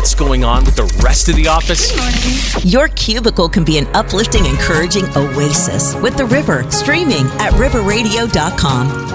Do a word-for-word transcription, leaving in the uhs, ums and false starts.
what's going on with the rest of the office? Your cubicle can be an uplifting, encouraging oasis with The River, streaming at river radio dot com.